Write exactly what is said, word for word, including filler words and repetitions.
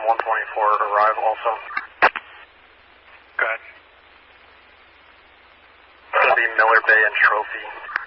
one twenty-four arrive also. Go ahead. It's going to be Miller Bay and Trophy.